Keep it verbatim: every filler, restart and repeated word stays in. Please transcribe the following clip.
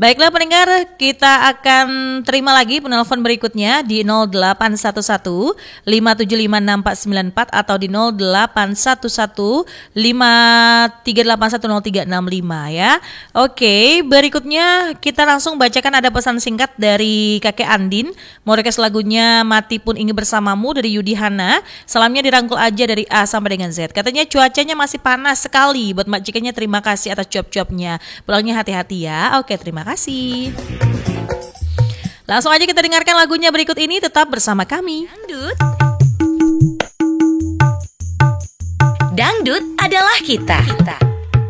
Baiklah pendengar, kita akan terima lagi penelpon berikutnya di nol delapan satu satu lima tujuh lima enam empat sembilan empat atau di nol delapan satu satu lima tiga delapan satu nol tiga enam lima ya. Oke, berikutnya kita langsung bacakan ada pesan singkat dari kakek Andin. Mau request lagunya Mati Pun Ingin Bersamamu dari Yudi Hana. Salamnya dirangkul aja dari A sampai dengan Z. Katanya cuacanya masih panas sekali. Buat Mak Cikanya terima kasih atas cuap-cuapnya. Pulangnya hati-hati ya. Oke, terima kasih. kasih. Langsung aja kita dengarkan lagunya berikut ini, tetap bersama kami. Dangdut. Dangdut adalah kita. kita.